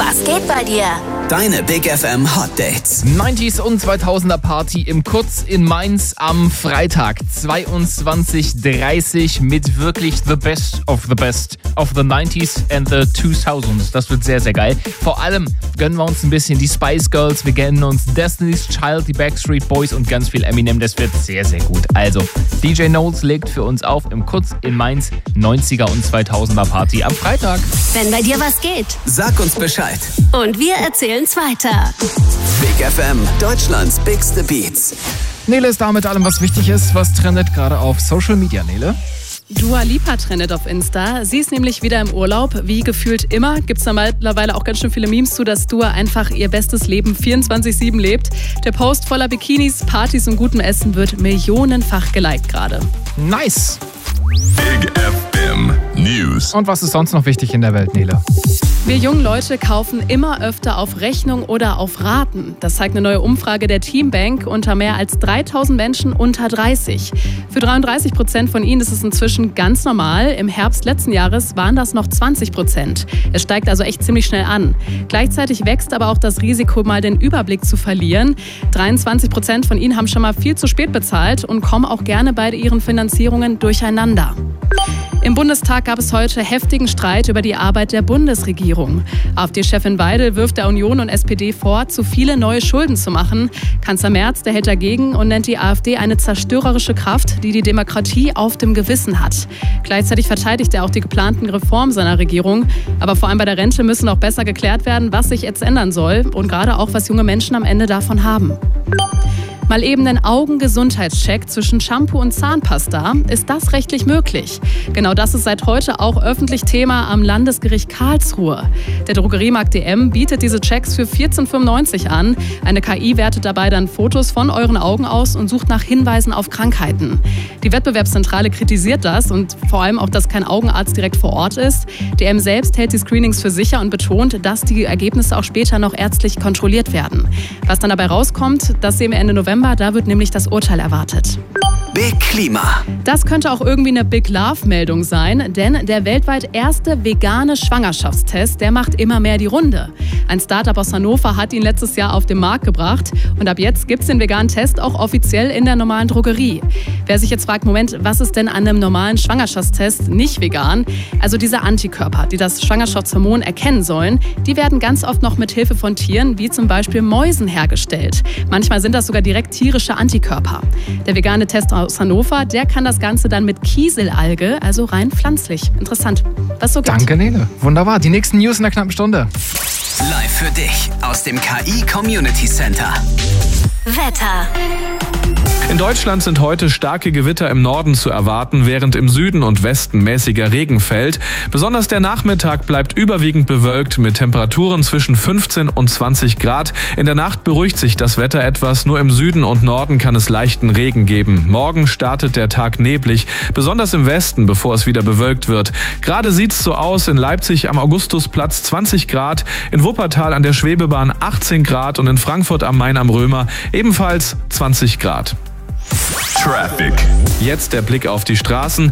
Was geht bei dir? Deine Big FM Hot Dates. 90s und 2000er Party im Kurz in Mainz am Freitag 22:30 mit wirklich the best of the 90s and the 2000s. Das wird sehr, sehr geil. Vor allem gönnen wir uns ein bisschen die Spice Girls, wir gönnen uns Destiny's Child, die Backstreet Boys und ganz viel Eminem. Das wird sehr, sehr gut. Also, DJ Knowles legt für uns auf im Kurz in Mainz 90er und 2000er Party am Freitag. Wenn bei dir was geht. Sag uns Bescheid. Und wir erzählen's weiter. Big FM, Deutschlands bigste Beats. Nele ist da mit allem, was wichtig ist. Was trendet gerade auf Social Media, Nele? Dua Lipa trendet auf Insta. Sie ist nämlich wieder im Urlaub. Wie gefühlt immer gibt es da mittlerweile auch ganz schön viele Memes zu, dass Dua einfach ihr bestes Leben 24/7 lebt. Der Post voller Bikinis, Partys und gutem Essen wird millionenfach geliked gerade. Nice! Big FM News. Und was ist sonst noch wichtig in der Welt, Nele? Wir jungen Leute kaufen immer öfter auf Rechnung oder auf Raten. Das zeigt eine neue Umfrage der Teambank unter mehr als 3000 Menschen unter 30. Für 33% von ihnen ist es inzwischen ganz normal. Im Herbst letzten Jahres waren das noch 20%. Es steigt also echt ziemlich schnell an. Gleichzeitig wächst aber auch das Risiko, mal den Überblick zu verlieren. 23% von ihnen haben schon mal viel zu spät bezahlt und kommen auch gerne bei ihren Finanzierungen durcheinander. Im Bundestag gab es heute heftigen Streit über die Arbeit der Bundesregierung. AfD-Chefin Weidel wirft der Union und SPD vor, zu viele neue Schulden zu machen. Kanzler Merz, der hält dagegen und nennt die AfD eine zerstörerische Kraft, die die Demokratie auf dem Gewissen hat. Gleichzeitig verteidigt er auch die geplanten Reformen seiner Regierung. Aber vor allem bei der Rente müssen auch besser geklärt werden, was sich jetzt ändern soll und gerade auch, was junge Menschen am Ende davon haben. Mal eben einen Augengesundheitscheck zwischen Shampoo und Zahnpasta. Ist das rechtlich möglich? Genau das ist seit heute auch öffentlich Thema am Landesgericht Karlsruhe. Der Drogeriemarkt DM bietet diese Checks für 14,95 an. Eine KI wertet dabei dann Fotos von euren Augen aus und sucht nach Hinweisen auf Krankheiten. Die Wettbewerbszentrale kritisiert das und vor allem auch, dass kein Augenarzt direkt vor Ort ist. DM selbst hält die Screenings für sicher und betont, dass die Ergebnisse auch später noch ärztlich kontrolliert werden. Was dann dabei rauskommt, das sehen wir Ende November. Da wird nämlich das Urteil erwartet. Big Klima. Das könnte auch irgendwie eine Big Love-Meldung sein, denn der weltweit erste vegane Schwangerschaftstest, der macht immer mehr die Runde. Ein Startup aus Hannover hat ihn letztes Jahr auf den Markt gebracht und ab jetzt gibt es den veganen Test auch offiziell in der normalen Drogerie. Wer sich jetzt fragt, Moment, was ist denn an einem normalen Schwangerschaftstest nicht vegan? Also diese Antikörper, die das Schwangerschaftshormon erkennen sollen, die werden ganz oft noch mit Hilfe von Tieren, wie zum Beispiel Mäusen, hergestellt. Manchmal sind das sogar direkt tierische Antikörper. Der vegane Test aus Hannover, der kann das Ganze dann mit Kieselalge, also rein pflanzlich. Interessant, was so geht. Danke, Nele. Wunderbar. Die nächsten News in der knappen Stunde. Live für dich aus dem KI Community Center. Wetter. In Deutschland sind heute starke Gewitter im Norden zu erwarten, während im Süden und Westen mäßiger Regen fällt. Besonders der Nachmittag bleibt überwiegend bewölkt mit Temperaturen zwischen 15 und 20 Grad. In der Nacht beruhigt sich das Wetter etwas. Nur im Süden und Norden kann es leichten Regen geben. Morgen startet der Tag neblig, besonders im Westen, bevor es wieder bewölkt wird. Gerade sieht's so aus: in Leipzig am Augustusplatz 20 Grad, in Wuppertal an der Schwebebahn 18 Grad und in Frankfurt am Main am Römer ebenfalls 20 Grad. Traffic. Jetzt der Blick auf die Straßen.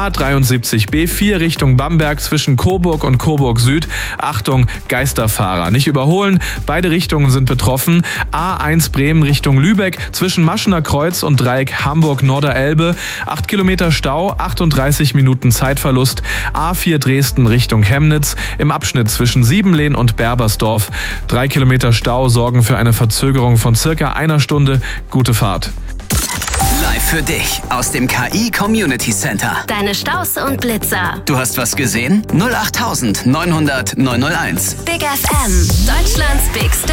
A73B4 Richtung Bamberg zwischen Coburg und Coburg Süd. Achtung, Geisterfahrer. Nicht überholen, beide Richtungen sind betroffen. A1 Bremen Richtung Lübeck zwischen Maschener Kreuz und Dreieck Hamburg-Norderelbe. 8 Kilometer Stau, 38 Minuten Zeitverlust. A4 Dresden Richtung Chemnitz im Abschnitt zwischen Siebenlehn und Berbersdorf. 3 Kilometer Stau sorgen für eine Verzögerung von circa einer Stunde. Gute Fahrt. Live für dich aus dem KI Community Center. Deine Staus und Blitzer. Du hast was gesehen? 08900 901. Big FM. Deutschlands bigste